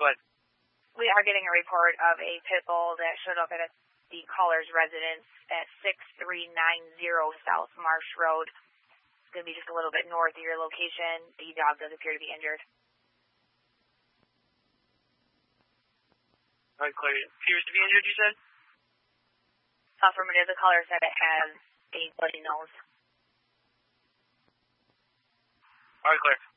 go ahead. We are getting a report of a pit bull that showed up at the caller's residence at 6390 South Marsh Road. It's going to be just a little bit north of your location. The dog does appear to be injured. All right, Claire. Appears to be injured, you said? Affirmative. The caller said it has a bloody nose. All right, Claire.